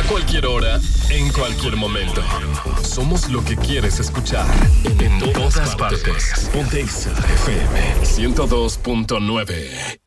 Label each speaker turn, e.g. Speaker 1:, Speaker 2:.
Speaker 1: A cualquier hora, en cualquier momento. Somos lo que quieres escuchar. En todas partes. Ponte Exa FM 102.9.